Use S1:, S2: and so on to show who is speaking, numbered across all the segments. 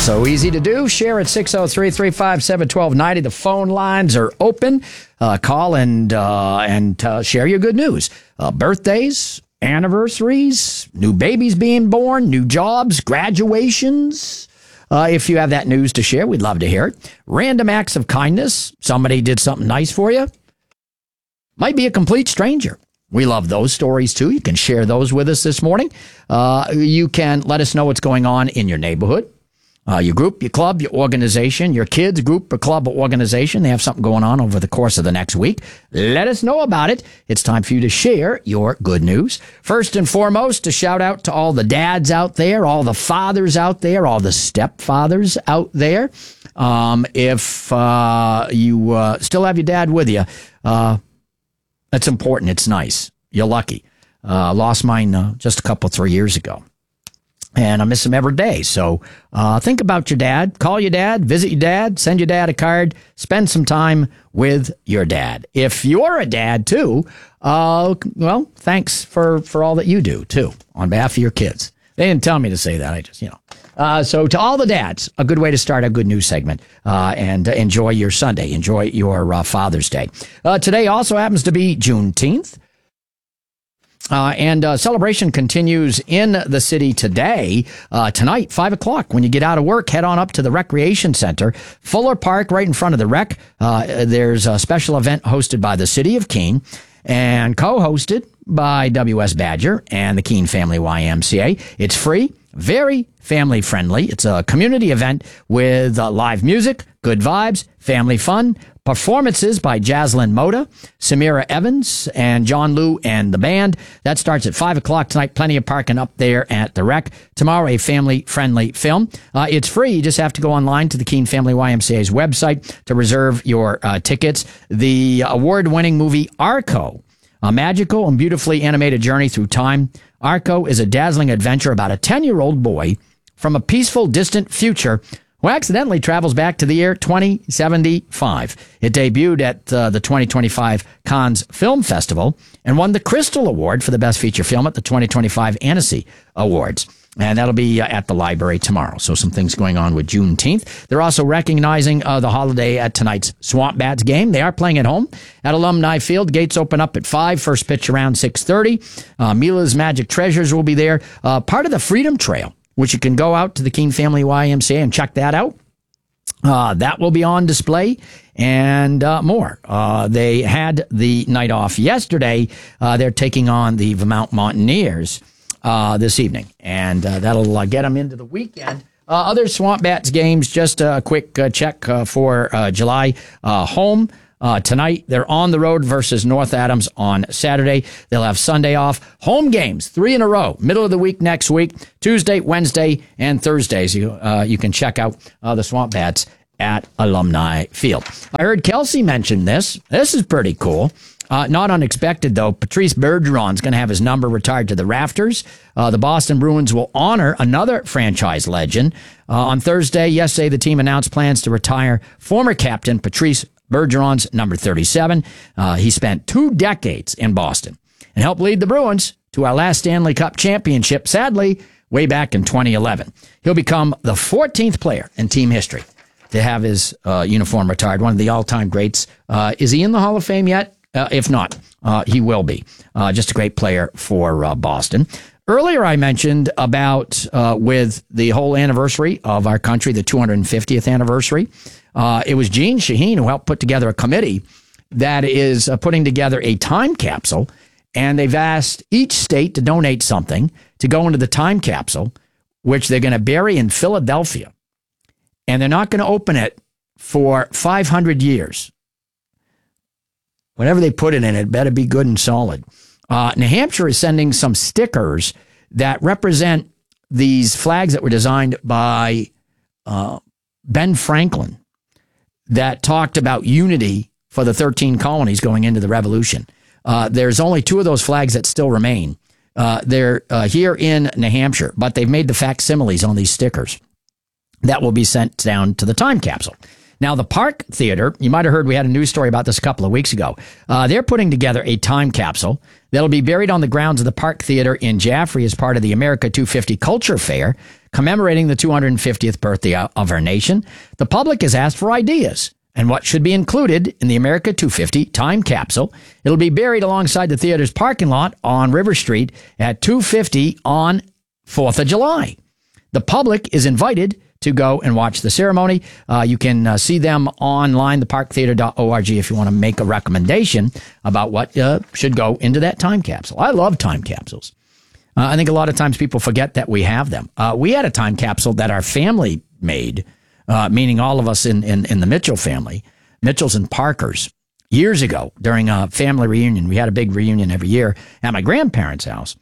S1: So easy to do. Share at 603-357-1290. The phone lines are open. Call and share your good news. Birthdays, anniversaries, new babies being born, new jobs, graduations. If you have that news to share, we'd love to hear it. Random acts of kindness. Somebody did something nice for you. Might be a complete stranger. We love those stories, too. You can share those with us this morning. You can let us know what's going on in your neighborhood, your group, your club, your organization, your kids' group or club or organization. They have something going on over the course of the next week. Let us know about it. It's time for you to share your good news. First and foremost, a shout out to all the dads out there, all the fathers out there, all the stepfathers out there. If you still have your dad with you, that's important. It's nice. You're lucky. Lost mine just a couple, 3 years ago. And I miss him every day. So think about your dad. Call your dad. Visit your dad. Send your dad a card. Spend some time with your dad. If you're a dad, too, well, thanks for all that you do, too, on behalf of your kids. They didn't tell me to say that. I just, So to all the dads, a good way to start a good news segment and enjoy your Sunday. Enjoy your Father's Day. Today also happens to be Juneteenth. And celebration continues in the city today. Tonight, 5 o'clock, when you get out of work, head on up to the Recreation Center, Fuller Park, right in front of the rec. There's a special event hosted by the City of Keene and co-hosted by W.S. Badger and the Keene Family YMCA. It's free, very family friendly. It's a community event with live music, good vibes, family fun, performances by Jaslyn Moda, Samira Evans, and John Liu and the band. That starts at 5 o'clock tonight. Plenty of parking up there at the rec. Tomorrow, a family-friendly film. It's free. You just have to go online to the Keene Family YMCA's website to reserve your tickets. The award-winning movie Arco, a magical and beautifully animated journey through time. Arco is a dazzling adventure about a 10-year-old boy from a peaceful, distant future who accidentally travels back to the year 2075. It debuted at the 2025 Cannes Film Festival and won the Crystal Award for the Best Feature Film at the 2025 Annecy Awards. And that'll be at the library tomorrow. So some things going on with Juneteenth. They're also recognizing the holiday at tonight's Swamp Bats game. They are playing at home at Alumni Field. Gates open up at 5. First pitch around 6:30. Mila's Magic Treasures will be there. Part of the Freedom Trail, which you can go out to the Keene Family YMCA and check that out. That will be on display and more. They had the night off yesterday. They're taking on the Vermont Mountaineers this evening, and that'll get them into the weekend. Other Swamp Bats games, just a quick check for July. Home tonight, they're on the road versus North Adams on Saturday. They'll have Sunday off. Home games, 3 in a row, middle of the week next week, Tuesday, Wednesday, and Thursdays. You can check out the Swamp Bats at Alumni Field. I heard Kelsey mention this. This is pretty cool. Not unexpected, though. Patrice Bergeron's going to have his number retired to the rafters. The Boston Bruins will honor another franchise legend. On Thursday, yesterday, the team announced plans to retire former captain Patrice Bergeron's number 37. He spent 2 decades in Boston and helped lead the Bruins to our last Stanley Cup championship, sadly, way back in 2011. He'll become the 14th player in team history to have his uniform retired, one of the all-time greats. Is he in the Hall of Fame yet? If not, he will be. Just a great player for Boston. Earlier, I mentioned about with the whole anniversary of our country, the 250th anniversary. It was Gene Shaheen who helped put together a committee that is putting together a time capsule, and they've asked each state to donate something to go into the time capsule, which they're going to bury in Philadelphia, and they're not going to open it for 500 years. Whatever they put it in, it better be good and solid. New Hampshire is sending some stickers that represent these flags that were designed by Ben Franklin that talked about unity for the 13 colonies going into the Revolution. There's only 2 of those flags that still remain. They're here in New Hampshire, but they've made the facsimiles on these stickers that will be sent down to the time capsule. Now, the Park Theater, you might have heard we had a news story about this a couple of weeks ago. They're putting together a time capsule that'll be buried on the grounds of the Park Theater in Jaffrey as part of the America 250 Culture Fair, commemorating the 250th birthday of our nation. The public has asked for ideas and what should be included in the America 250 time capsule. It'll be buried alongside the theater's parking lot on River Street at 250 on 4th of July. The public is invited to go and watch the ceremony. You can see them online, theparktheater.org, if you want to make a recommendation about what should go into that time capsule. I love time capsules. I think a lot of times people forget that we have them. We had a time capsule that our family made, meaning all of us in the Mitchell family, Mitchells and Parkers, years ago during a family reunion. We had a big reunion every year at my grandparents' house.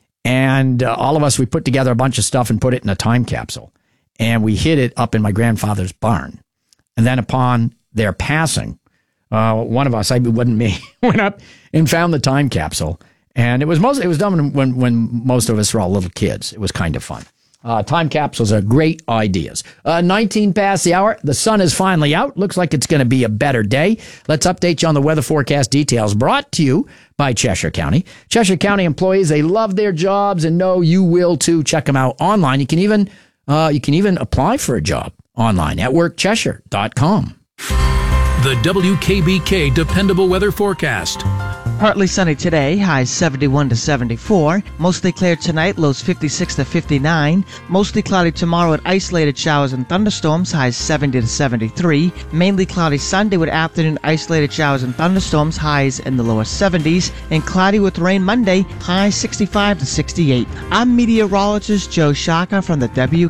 S1: And all of us, we put together a bunch of stuff and put it in a time capsule. And we hid it up in my grandfather's barn. And then upon their passing, one of us, it wasn't me, went up and found the time capsule. And it was done when most of us were all little kids. It was kind of fun. Time capsules are great ideas. 19 past the hour. The sun is finally out. Looks like it's going to be a better day. Let's update you on the weather forecast details, brought to you by Cheshire County. Cheshire County employees, they love their jobs, and know you will too. Check them out online. You can even apply for a job online at workcheshire.com.
S2: The WKBK Dependable Weather Forecast.
S3: Partly sunny today, highs 71 to 74. Mostly clear tonight, lows 56 to 59. Mostly cloudy tomorrow with isolated showers and thunderstorms, highs 70 to 73. Mainly cloudy Sunday with afternoon isolated showers and thunderstorms, highs in the lower 70s. And cloudy with rain Monday, highs 65 to 68. I'm meteorologist Joe Shaka from the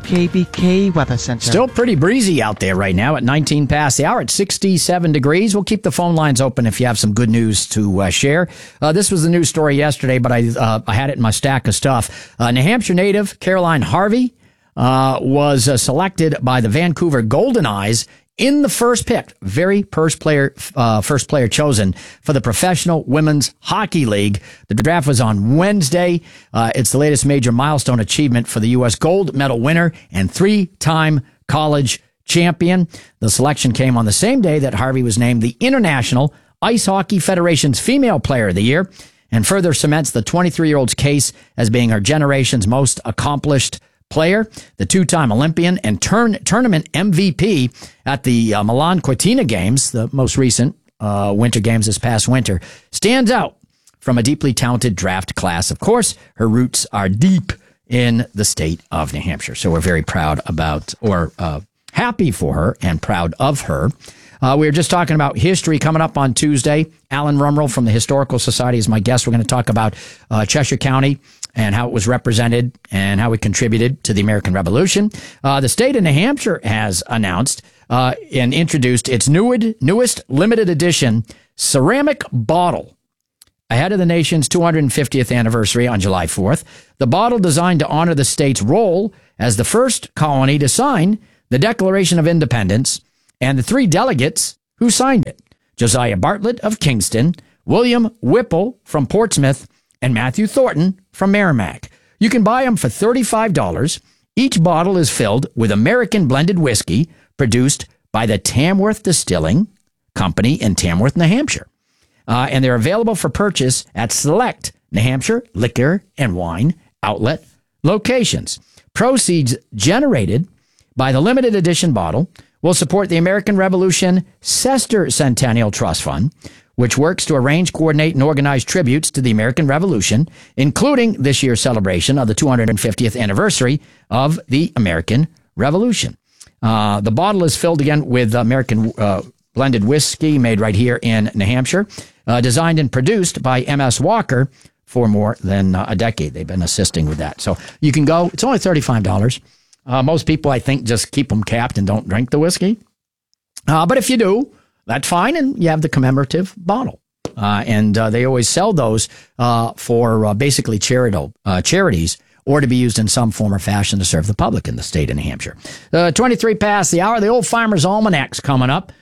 S3: WKBK Weather Center.
S1: Still pretty breezy out there right now at 19 past the hour at 67 degrees. We'll keep the phone lines open if you have some good news to share. This was the news story yesterday, but I had it in my stack of stuff. New Hampshire native Caroline Harvey was selected by the Vancouver Golden Eyes in the first pick, first player chosen for the Professional Women's Hockey League. The draft was on Wednesday. It's the latest major milestone achievement for the U.S. gold medal winner and three-time college champion. The selection came on the same day that Harvey was named the International Ice Hockey Federation's Female Player of the Year, and further cements the 23-year-old's case as being our generation's most accomplished player. The two-time Olympian and tournament MVP at the Milan Cortina Games, the most recent winter games this past winter, stands out from a deeply talented draft class. Of course, her roots are deep in the state of New Hampshire, so we're very proud happy for her and proud of her. We were just talking about history coming up on Tuesday. Alan Rumrell from the Historical Society is my guest. We're going to talk about Cheshire County and how it was represented and how it contributed to the American Revolution. The state of New Hampshire has announced and introduced its newest limited edition ceramic bottle ahead of the nation's 250th anniversary on July 4th. The bottle, designed to honor the state's role as the first colony to sign the Declaration of Independence, and the three delegates who signed it: Josiah Bartlett of Kingston, William Whipple from Portsmouth, and Matthew Thornton from Merrimack. You can buy them for $35. Each bottle is filled with American blended whiskey produced by the Tamworth Distilling Company in Tamworth, New Hampshire. And they're available for purchase at select New Hampshire liquor and wine outlet locations. Proceeds generated by the limited edition bottle will support the American Revolution Sesquicentennial Trust Fund, which works to arrange, coordinate, and organize tributes to the American Revolution, including this year's celebration of the 250th anniversary of the American Revolution. The bottle is filled again with American blended whiskey made right here in New Hampshire, designed and produced by M.S. Walker for more than a decade. They've been assisting with that. So you can go. It's only $35. Most people, I think, just keep them capped and don't drink the whiskey. But if you do, that's fine, and you have the commemorative bottle. And they always sell those for basically charities, or to be used in some form or fashion to serve the public in the state of New Hampshire. 23 past the hour. The Old Farmer's Almanac's coming up.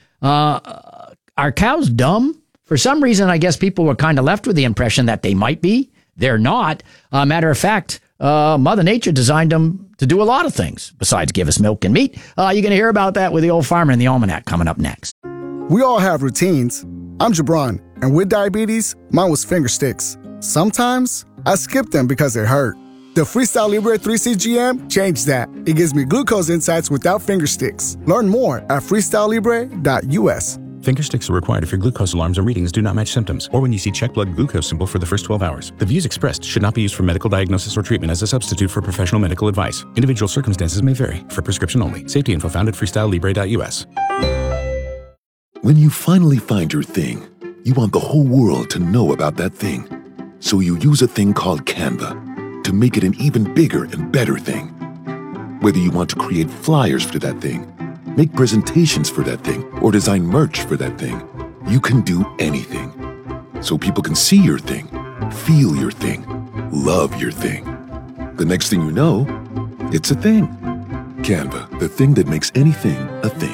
S1: Are cows dumb? For some reason, I guess people were kind of left with the impression that they might be. They're not. Matter of fact, Mother Nature designed them to do a lot of things besides give us milk and meat. You're going to hear about that with the Old Farmer and the Almanac coming up next.
S4: We all have routines. I'm Jabron, and with diabetes, mine was finger sticks. Sometimes I skip them because it hurt. The Freestyle Libre 3CGM changed that. It gives me glucose insights without finger sticks. Learn more at freestylelibre.us.
S5: Finger sticks are required if your glucose alarms or readings do not match symptoms, or when you see check blood glucose symbol for the first 12 hours. The views expressed should not be used for medical diagnosis or treatment as a substitute for professional medical advice. Individual circumstances may vary. For prescription only. Safety info found at freestylelibre.us.
S6: When you finally find your thing, you want the whole world to know about that thing. So you use a thing called Canva to make it an even bigger and better thing. Whether you want to create flyers for that thing, make presentations for that thing, or design merch for that thing, you can do anything. So people can see your thing, feel your thing, love your thing. The next thing you know, it's a thing. Canva, the thing that makes anything a thing.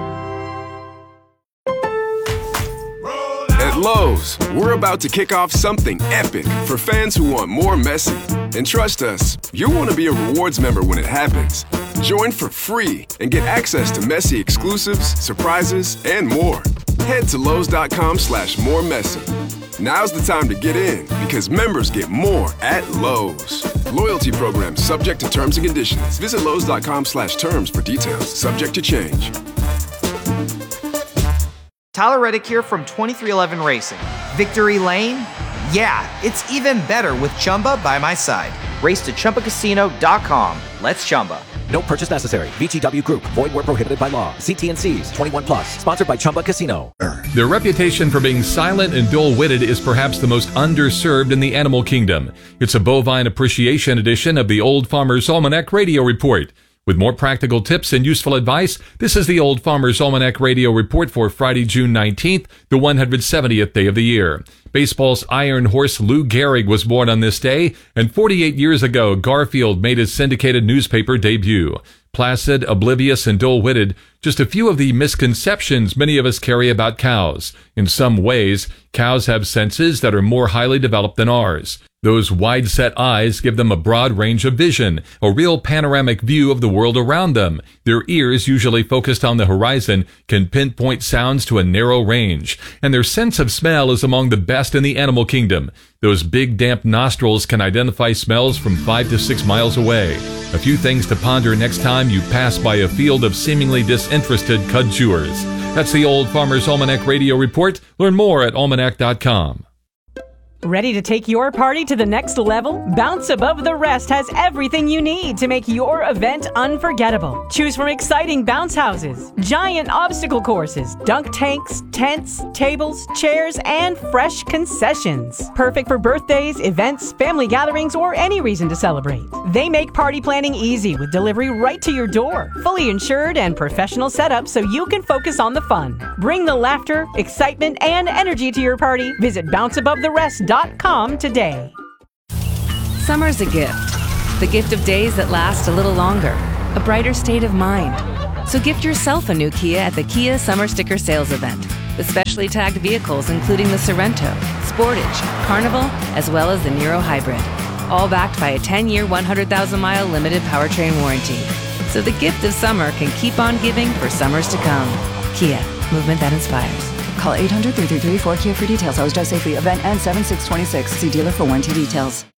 S7: At Lowe's, we're about to kick off something epic for fans who want more Messi. And trust us, you'll want to be a rewards member when it happens. Join for free and get access to Messi exclusives, surprises, and more. Head to Lowe's.com/moremessy. Now's the time to get in because members get more at Lowe's. Loyalty program subject to terms and conditions. Visit Lowe's.com/terms for details. Subject to change.
S8: Tyler Reddick here from 2311 Racing. Victory Lane? Yeah, it's even better with Chumba by my side. Race to ChumbaCasino.com. Let's Chumba.
S9: No purchase necessary. VGW Group. Void where prohibited by law. See T&Cs. 21 plus. Sponsored by Chumba Casino.
S2: Their reputation for being silent and dull-witted is perhaps the most underserved in the animal kingdom. It's a bovine appreciation edition of the Old Farmer's Almanac Radio Report. With more practical tips and useful advice, this is the Old Farmer's Almanac Radio Report for Friday, June 19th, the 170th day of the year. Baseball's Iron Horse Lou Gehrig was born on this day, and 48 years ago, Garfield made his syndicated newspaper debut. Placid, oblivious, and dull-witted, just a few of the misconceptions many of us carry about cows. In some ways, cows have senses that are more highly developed than ours. Those wide-set eyes give them a broad range of vision, a real panoramic view of the world around them. Their ears, usually focused on the horizon, can pinpoint sounds to a narrow range. And their sense of smell is among the best in the animal kingdom. Those big, damp nostrils can identify smells from 5 to 6 miles away. A few things to ponder next time you pass by a field of seemingly disinterested cud chewers. That's the Old Farmer's Almanac Radio Report. Learn more at almanac.com.
S10: Ready to take your party to the next level? Bounce Above the Rest has everything you need to make your event unforgettable. Choose from exciting bounce houses, giant obstacle courses, dunk tanks, tents, tables, chairs, and fresh concessions. Perfect for birthdays, events, family gatherings, or any reason to celebrate. They make party planning easy with delivery right to your door. Fully insured and professional setup so you can focus on the fun. Bring the laughter, excitement, and energy to your party. Visit bounceabovetherest.com today.
S11: Summer's a gift. The gift of days that last a little longer. A brighter state of mind. So gift yourself a new Kia at the Kia Summer Sticker Sales Event. With specially tagged vehicles including the Sorento, Sportage, Carnival, as well as the Niro Hybrid. All backed by a 10-year, 100,000-mile limited powertrain warranty. So the gift of summer can keep on giving for summers to come. Kia, movement that inspires.
S12: Call 800-333-4KIA for details. Always drive safely. Event ends 7/6/26. See dealer for warranty details.